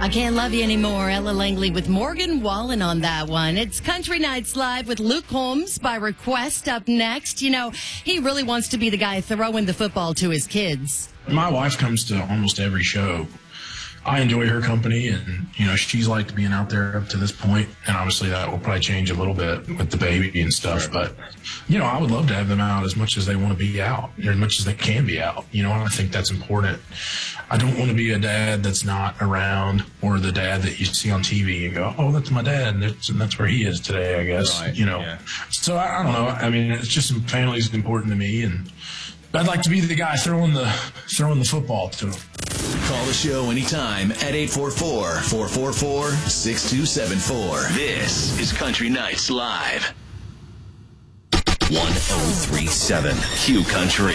I Can't Love You Anymore. Ella Langley with Morgan Wallen on that one. It's Country Nights Live with Luke Holmes by request up next. You know, he really wants to be the guy throwing the football to his kids. My wife comes to almost every show. I enjoy her company, and, you know, she's liked being out there up to this point, and obviously that will probably change a little bit with the baby and stuff, but, you know, I would love to have them out as much as they want to be out, or as much as they can be out, you know, and I think that's important. I don't want to be a dad that's not around, or the dad that you see on TV and go, oh, that's my dad, and that's where he is today, I guess, right. You know. Yeah. So I don't know. I mean, it's just family is important to me, and I'd like to be the guy throwing the football to him. Call the show anytime at 844-444-6274. This is Country Nights Live. 1037 Q Country.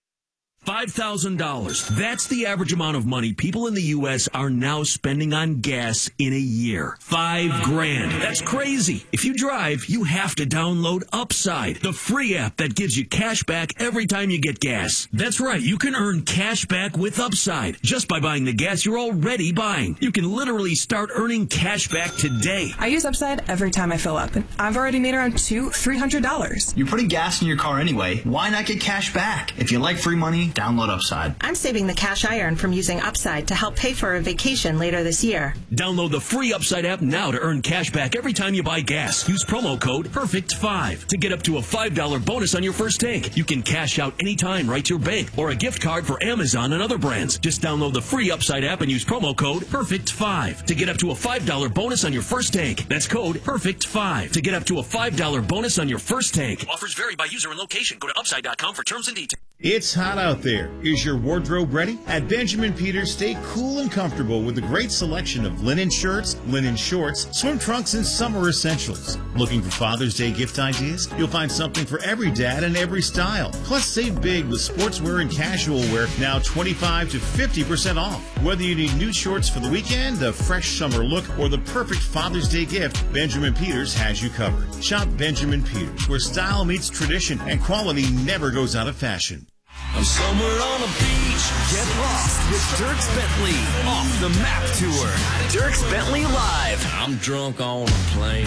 $5,000. That's the average amount of money people in the U.S. are now spending on gas in a year. $5,000. That's crazy. If you drive, you have to download Upside, the free app that gives you cash back every time you get gas. That's right. You can earn cash back with Upside just by buying the gas you're already buying. You can literally start earning cash back today. I use Upside every time I fill up, and I've already made around $200-$300. You're putting gas in your car anyway. Why not get cash back? If you like free money, download Upside. I'm saving the cash I earn from using Upside to help pay for a vacation later this year. Download the free Upside app now to earn cash back every time you buy gas. Use promo code PERFECT5 to get up to a $5 bonus on your first tank. You can cash out anytime right to your bank or a gift card for Amazon and other brands. Just download the free Upside app and use promo code PERFECT5 to get up to a $5 bonus on your first tank. That's code PERFECT5 to get up to a $5 bonus on your first tank. Offers vary by user and location. Go to Upside.com for terms and details. It's hot out there. Is your wardrobe ready? At Benjamin Peters, stay cool and comfortable with a great selection of linen shirts, linen shorts, swim trunks, and summer essentials. Looking for Father's Day gift ideas? You'll find something for every dad and every style. Plus, save big with sportswear and casual wear, now 25 to 50% off. Whether you need new shorts for the weekend, a fresh summer look, or the perfect Father's Day gift, Benjamin Peters has you covered. Shop Benjamin Peters, where style meets tradition and quality never goes out of fashion. I'm somewhere on a beach. Get lost with Dierks Bentley. Off the Map Tour. Dierks Bentley Live. I'm drunk on a plane.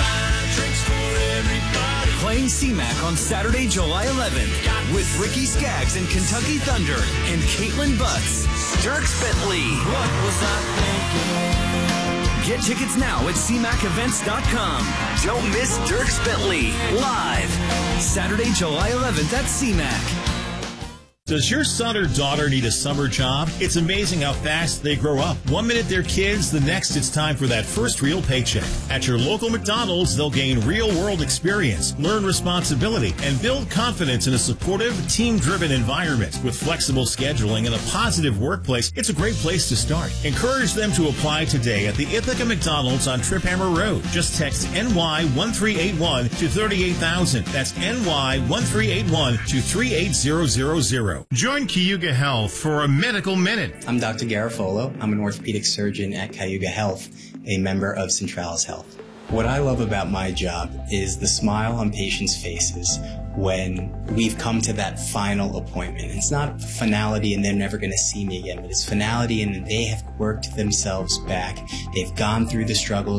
Playing CMAC on Saturday, July 11th with Ricky Skaggs and Kentucky Thunder and Caitlin Butts. Dierks Bentley. What was I thinking? Get tickets now at CMACevents.com. Don't miss Dierks Bentley Live. Saturday, July 11th at CMAC. Does your son or daughter need a summer job? It's amazing how fast they grow up. 1 minute they're kids, the next it's time for that first real paycheck. At your local McDonald's, they'll gain real-world experience, learn responsibility, and build confidence in a supportive, team-driven environment. With flexible scheduling and a positive workplace, it's a great place to start. Encourage them to apply today at the Ithaca McDonald's on Trip Hammer Road. Just text NY1381 to 38,000. That's NY1381 to 38000. Join Cayuga Health for a medical minute. I'm Dr. Garofolo. I'm an orthopedic surgeon at Cayuga Health, a member of Centralis Health. What I love about my job is the smile on patients' faces when we've come to that final appointment. It's not finality and they're never going to see me again, but it's finality and they have worked themselves back. They've gone through the struggles.